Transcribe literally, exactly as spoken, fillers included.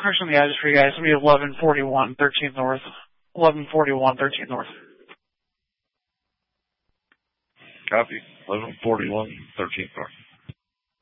correction on the address for you guys. It'll be eleven forty-one thirteenth North. eleven forty-one thirteenth North. Copy. eleven forty-one thirteenth North.